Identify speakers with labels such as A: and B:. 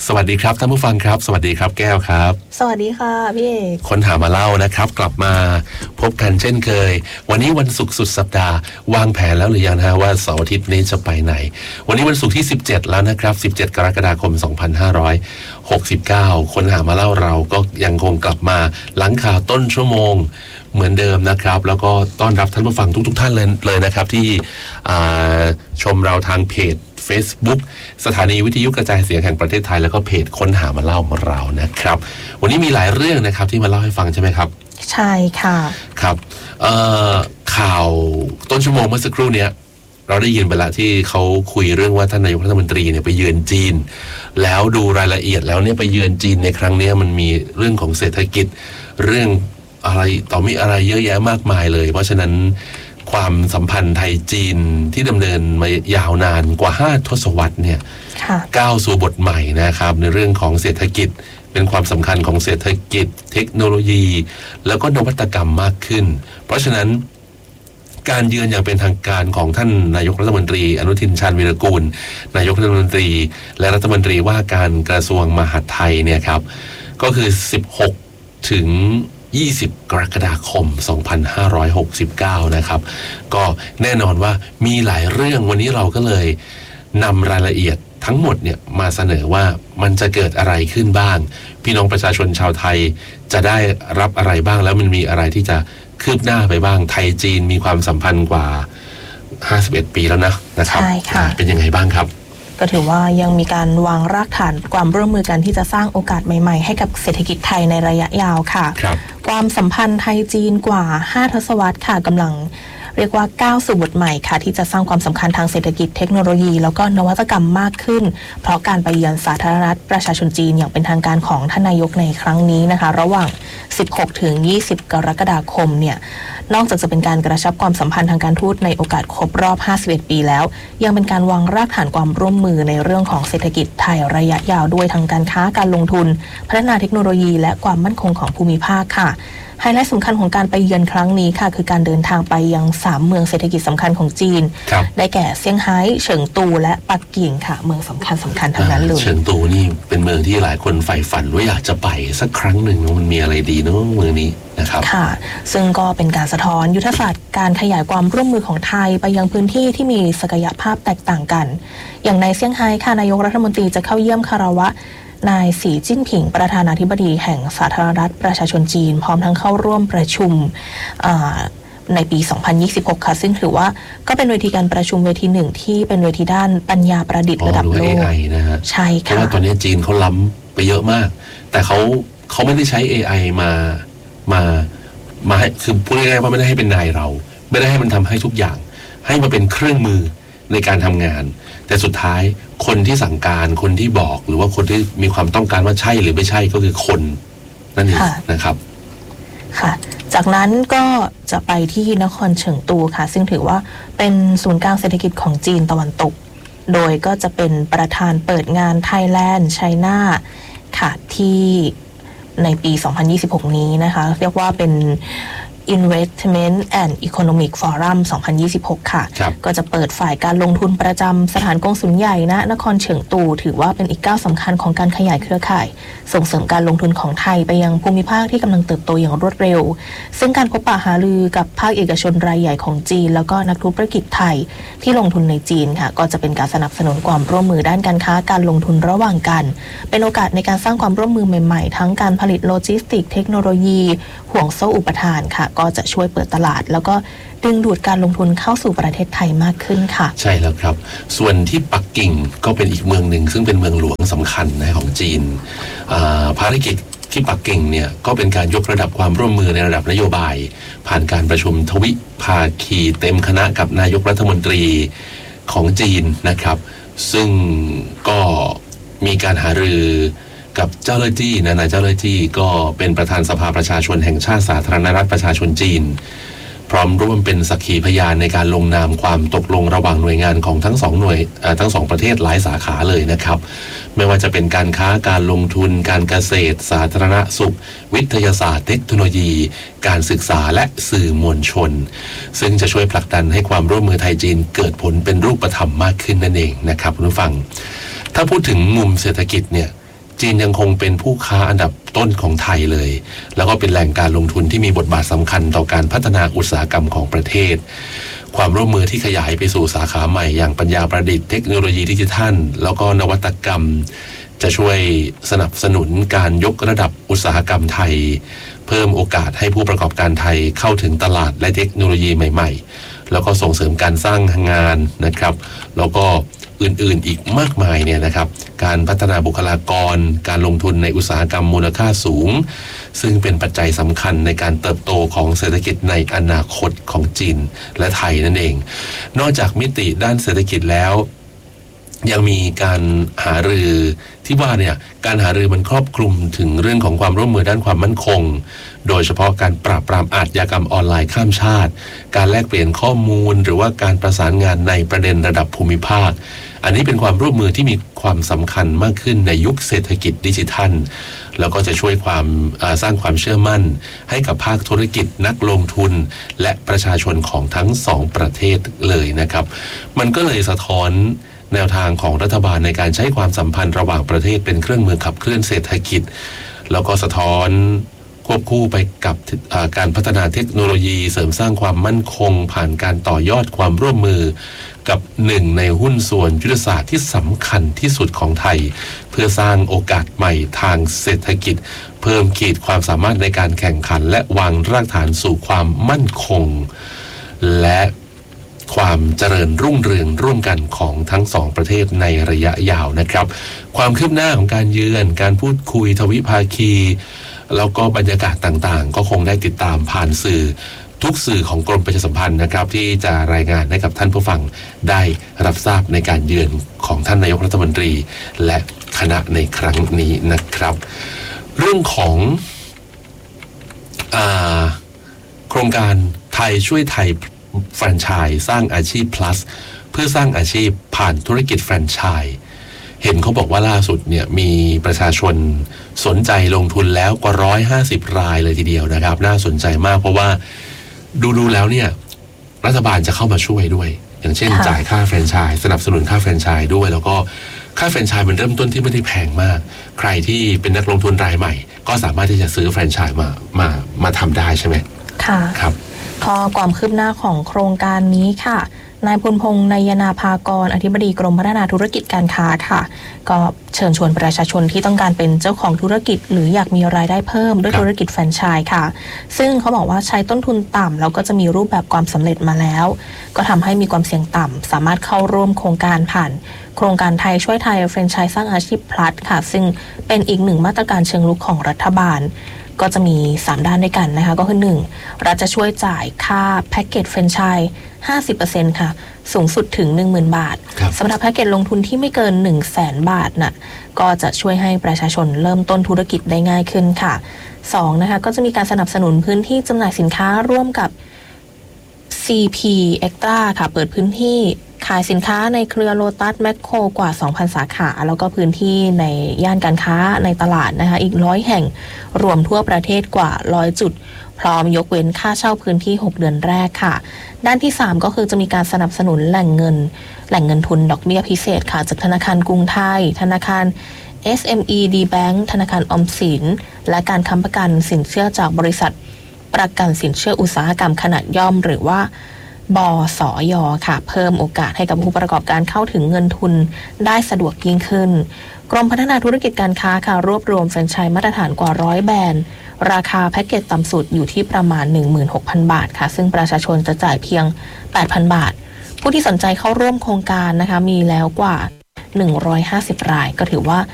A: สวัสดีครับท่านผู้ฟังครับสวัสดีครับแก้วครับ
B: สวัสดีค่ะพี่เอก
A: คนหามาเล่านะครับกลับมาพบกันเช่นเคยวันนี้วันศุกร์สุดสัปดาห์วางแผนแล้วหรือยังฮะว่าเสาร์อาทิตย์นี้จะไปไหนวันนี้วันศุกร์ที่17แล้วนะครับ17กรกฎาคม2569คนหามาเล่าเราก็ยังคงกลับมาหลังข่าวต้นชั่วโมงเหมือนเดิมนะครับแล้วก็ต้อนรับท่านผู้ฟังทุกท่านเลยนะครับที่ชมเราทางเพจFacebook สถานีวิทยุกระจายเสียงแห่งประเทศไทยแล้วก็เพจค้นหามาเล่าของเรานะครับวันนี้มีหลายเรื่องนะครับที่มาเล่าให้ฟังใช่ไหมครับ
B: ใช่ค่ะ
A: ครับข่าวต้นชั่วโมงเมื่อสักครู่เนี้ยเราได้ยินไปละที่เขาคุยเรื่องว่าท่านนายกรัฐมนตรีเนี่ยไปเยือนจีนแล้วดูรายละเอียดแล้วเนี่ยไปเยือนจีนในครั้งนี้มันมีเรื่องของเศรษฐกิจเรื่องอะไรต่อมีอะไรเยอะแยะมากมายเลยเพราะฉะนั้นความสัมพันธ์ไทยจีนที่ดำเนินมายาวนานกว่า5 ทศวรรษเนี่ยก้าวสู่บทใหม่นะครับในเรื่องของเศรษฐกิจเป็นความสำคัญของเศรษฐกิจเทคโนโลยีแล้วก็นวัตกรรมมากขึ้นเพราะฉะนั้นการเยือนอย่างเป็นทางการของท่านนายกรัฐมนตรีอนุทินชาญวีรกูลนายกรัฐมนตรีและรัฐมนตรีว่าการกระทรวงมหาดไทยเนี่ยครับก็คือ16ถึง20 กรกฎาคม 2569 นะครับก็แน่นอนว่ามีหลายเรื่องวันนี้เราก็เลยนำรายละเอียดทั้งหมดเนี่ยมาเสนอว่ามันจะเกิดอะไรขึ้นบ้างพี่น้องประชาชนชาวไทยจะได้รับอะไรบ้างแล้วมันมีอะไรที่จะคืบหน้าไปบ้างไทยจีนมีความสัมพันธ์กว่า51 ปีแล้วนะครับ
B: ใช่ค่ะ
A: เป็นยังไงบ้างครับ
B: ก็ถือว่ายังมีการวางรากฐานความร่วมมือกันที่จะสร้างโอกาสใหม่ๆให้กับเศรษฐกิจไทยในระยะยาวค่ะความสัมพันธ์ไทยจีนกว่า5 ทศวรรษค่ะกำลังเรียกว่าก้าวสู่บทใหม่ค่ะที่จะสร้างความสำคัญทางเศรษฐกิจเทคโนโลยีแล้วก็นวัตกรรมมากขึ้นเพราะการไปเยือนสาธารณรัฐประชาชนจีนอย่างเป็นทางการของท่านนายกในครั้งนี้นะคะระหว่าง16ถึง20 กรกฎาคมเนี่ยนอกจากจะเป็นการกระชับความสัมพันธ์ทางการทูตในโอกาสครบรอบ51 ปีแล้วยังเป็นการวางรากฐานความร่วมมือในเรื่องของเศรษฐกิจไทยระยะยาวด้วยทางการค้าการลงทุนพัฒนาเทคโนโลยีและความมั่นคงของภูมิภาคค่ะไฮไลท์สำคัญของการไปเยือนครั้งนี้ค่ะคือการเดินทางไปยัง3 เมืองเศรษฐกิจสำคัญของจีนได้แก่เซี่ยงไฮ้เฉิงตูและปักกิ่งค่ะเมืองสำคัญทั้งนั้นเลย
A: เฉิงตูนี่เป็นเมืองที่หลายคนใฝ่ฝันว่าอยากจะไปสักครั้งหนึ่งมันมีอะไรดีเนาะเมืองนี้นะครับ
B: ค่ะซึ่งก็เป็นการสะท้อนยุทธศาสตร์การขยายความร่วมมือของไทยไปยังพื้นที่ที่มีศักยภาพแตกต่างกันอย่างในเซี่ยงไฮ้ค่ะนายกรัฐมนตรีจะเข้าเยี่ยมคารวะนายสีจิ้นผิงประธานาธิบดีแห่งสาธารณรัฐประชาชนจีนพร้อมทั้งเข้าร่วมประชุมในปี 2026 ค่ะซึ่งถือว่าก็เป็นเวทีการประชุมเวทีหนึ่งที่เป็นเวทีด้านปัญญาประดิษฐ์ระดับโลก
A: AI นะฮะ
B: ใช่ค่ะ
A: เพราะว่าตอนนี้จีนเขาล้ำไปเยอะมากแต่เขาไม่ได้ใช้ AI มาให้คือพูดง่ายๆว่าไม่ได้ให้เป็นนายเราไม่ได้ให้มันทำให้ทุกอย่างให้มาเป็นเครื่องมือในการทำงานแต่สุดท้ายคนที่สั่งการคนที่บอกหรือว่าคนที่มีความต้องการว่าใช่หรือไม่ใช่ก็คือคนนั่นเองนะครับ
B: ค่ะจากนั้นก็จะไปที่นครเฉิงตูค่ะซึ่งถือว่าเป็นศูนย์กลางเศรษฐกิจของจีนตะวันตกโดยก็จะเป็นประธานเปิดงาน Thailand China ค่ะที่ในปี 2026 นี้นะคะเรียกว่าเป็นInvestment and Economic Forum 2026 ค่ะก็จะเปิดฝ่ายการลงทุนประจำสถานกงสุลใหญ่ณนครเฉิงตูถือว่าเป็นอีกก้าวสำคัญของการขยายเครือข่ายส่งเสริมการลงทุนของไทยไปยังภูมิภาคที่กำลังเติบโตอย่างรวดเร็วซึ่งการพบปะหารือกับภาคเอกชนรายใหญ่ของจีนแล้วก็นักธุรกิจไทยที่ลงทุนในจีนค่ะก็จะเป็นการสนับสนุนความร่วมมือด้านการค้าการลงทุนระหว่างกันเป็นโอกาสในการสร้างความร่วมมือใหม่ๆทั้งการผลิตโลจิสติกเทคโนโลยีห่วงโซ่อุปทานค่ะก็จะช่วยเปิดตลาดแล้วก็ดึงดูดการลงทุนเข้าสู่ประเทศไทยมากขึ้นค่ะ
A: ใช่แล้วครับส่วนที่ปักกิ่งก็เป็นอีกเมืองหนึ่งซึ่งเป็นเมืองหลวงสำคัญนะของจีนภารกิจที่ปักกิ่งเนี่ยก็เป็นการยกระดับความร่วมมือในระดับนโยบายผ่านการประชุมทวิภาคีเต็มคณะกับนายกรัฐมนตรีของจีนนะครับซึ่งก็มีการหารือกับเจ้าเล่จี้นายเจ้าเล่จี้ก็เป็นประธานสภาประชาชนแห่งชาติสาธารณรัฐประชาชนจีนพร้อมร่วมเป็นสักขีพยานในการลงนามความตกลงระหว่างหน่วยงานของทั้งสองประเทศหลายสาขาเลยนะครับไม่ว่าจะเป็นการค้าการลงทุนการเกษตรสาธารณสุขวิทยาศาสตร์เทคโนโลยีการศึกษาและสื่อมวลชนซึ่งจะช่วยผลักดันให้ความร่วมมือไทยจีนเกิดผลเป็นรูปธรรมมากขึ้นนั่นเองนะครับคุณผู้ฟังถ้าพูดถึงมุมเศรษฐกิจเนี่ยจีนยังคงเป็นผู้ค้าอันดับต้นของไทยเลยแล้วก็เป็นแหล่งการลงทุนที่มีบทบาทสำคัญต่อการพัฒนาอุตสาหกรรมของประเทศความร่วมมือที่ขยายไปสู่สาขาใหม่อย่างปัญญาประดิษฐ์เทคโนโลยีดิจิทัลแล้วก็นวัตกรรมจะช่วยสนับสนุนการยกระดับอุตสาหกรรมไทยเพิ่มโอกาสให้ผู้ประกอบการไทยเข้าถึงตลาดและเทคโนโลยีใหม่ๆแล้วก็ส่งเสริมการสร้างงานนะครับแล้วก็อื่นๆอีกมากมายเนี่ยนะครับการพัฒนาบุคลากรการลงทุนในอุตสาหกรรมมูลค่าสูงซึ่งเป็นปัจจัยสำคัญในการเติบโตของเศรษฐกิจในอนาคตของจีนและไทยนั่นเองนอกจากมิติด้านเศรษฐกิจแล้วยังมีการหารือที่ว่าเนี่ยการหารือมันครอบคลุมถึงเรื่องของความร่วมมือด้านความมั่นคงโดยเฉพาะการปราบปรามอาชญากรรมออนไลน์ข้ามชาติการแลกเปลี่ยนข้อมูลหรือว่าการประสานงานในประเด็นระดับภูมิภาคอันนี้เป็นความร่วมมือที่มีความสำคัญมากขึ้นในยุคเศรษฐกิจดิจิทัลแล้วก็จะช่วยสร้างความเชื่อมั่นให้กับภาคธุรกิจนักลงทุนและประชาชนของทั้งสองประเทศเลยนะครับมันก็เลยสะท้อนแนวทางของรัฐบาลในการใช้ความสัมพันธ์ระหว่างประเทศเป็นเครื่องมือขับเคลื่อนเศรษฐกิจแล้วก็สะท้อนควบคู่ไปกับการพัฒนาเทคโนโลยีเสริมสร้างความมั่นคงผ่านการต่อยอดความร่วมมือกับหนึ่งในหุ้นส่วนยุทธศาสตร์ที่สำคัญที่สุดของไทยเพื่อสร้างโอกาสใหม่ทางเศรษฐกิจเพิ่มขีดความสามารถในการแข่งขันและวางรากฐานสู่ความมั่นคงและความเจริญรุ่งเรืองร่วมกันของทั้งสองประเทศในระยะยาวนะครับความคืบหน้าของการเยือนการพูดคุยทวิภาคีแล้วก็บรรยากาศต่างๆก็คงได้ติดตามผ่านสื่อทุกสื่อของกรมประชาสัมพันธ์นะครับที่จะรายงานให้กับท่านผู้ฟังได้รับทราบในการเยือนของท่านนายกรัฐมนตรีและคณะในครั้งนี้นะครับเรื่องของโครงการไทยช่วยไทยแฟรนไชส์สร้างอาชีพ plus เพื่อสร้างอาชีพผ่านธุรกิจแฟรนไชส์เห็นเขาบอกว่าล่าสุดเนี่ยมีประชาชนสนใจลงทุนแล้วกว่า150รายเลยทีเดียวนะครับน่าสนใจมากเพราะว่าดูแล้วเนี่ยรัฐบาลจะเข้ามาช่วยด้วยอย่างเช่นจ่ายค่าแฟรนไชส์สนับสนุนค่าแฟรนไชส์ด้วยแล้วก็ค่าแฟรนไชส์มันเริ่มต้นที่ไม่ได้แพงมากใครที่เป็นนักลงทุนรายใหม่ก็สามารถที่จะซื้อแฟรนไชส์มาทำได้ใช่ไหม
B: ค่ะ
A: ครับ
B: ข้อความคืบหน้าของโครงการนี้ค่ะนายพลพงษ์นายนาภากรอธิบดีกรมพัฒนาธุรกิจการค้าค่ะก็เชิญชวนประชาชนที่ต้องการเป็นเจ้าของธุรกิจหรืออยากมีรายได้เพิ่มด้วยธุรกิจแฟรนไชส์ค่ะซึ่งเขาบอกว่าใช้ต้นทุนต่ำแล้วก็จะมีรูปแบบความสำเร็จมาแล้วก็ทำให้มีความเสี่ยงต่ำสามารถเข้าร่วมโครงการผ่านโครงการไทยช่วยไทยแฟรนไชส์สร้างอาชีพ plus ค่ะซึ่งเป็นอีกหนึ่งมาตรการเชิงรุกของรัฐบาลก็จะมี3ด้านด้วยกันนะคะก็คือ 1. รัฐจะช่วยจ่ายค่าแพ็กเกจแฟรนไชส์ 50% ค่ะสูงสุดถึง 10,000 บาทสำหรับแพ็กเกจลงทุนที่ไม่เกิน 100,000 บาทน่ะก็จะช่วยให้ประชาชนเริ่มต้นธุรกิจได้ง่ายขึ้นค่ะ 2. นะคะก็จะมีการสนับสนุนพื้นที่จำหน่ายสินค้าร่วมกับ CP Extra ค่ะเปิดพื้นที่ขายสินค้าในเครือโลตัสแมคโครกว่า 2,000 สาขาแล้วก็พื้นที่ในย่านการค้าในตลาดนะคะอีก100 แห่งรวมทั่วประเทศกว่า100 จุดพร้อมยกเว้นค่าเช่าพื้นที่6 เดือนแรกค่ะด้านที่3ก็คือจะมีการสนับสนุนแหล่งเงินทุนดอกเบี้ยพิเศษค่ะจากธนาคารกรุงไทยธนาคาร SME D Bank ธนาคารออมสินและการค้ำประกันสินเชื่อจากบริษัทประกันสินเชื่ออุตสาหกรรมขนาดย่อมหรือว่าบสย.ค่ะเพิ่มโอกาสให้กับผู้ประกอบการเข้าถึงเงินทุนได้สะดวกยิ่งขึ้นกรมพัฒนาธุรกิจการค้าค่ะรวบรวมแฟรนไชส์มาตรฐานกว่า100แบรนด์ราคาแพ็กเกจต่ำสุดอยู่ที่ประมาณ 16,000 บาทค่ะซึ่งประชาชนจะจ่ายเพียง 8,000 บาทผู้ที่สนใจเข้าร่วมโครงการนะคะมีแล้วกว่า150รายก็ถือว่า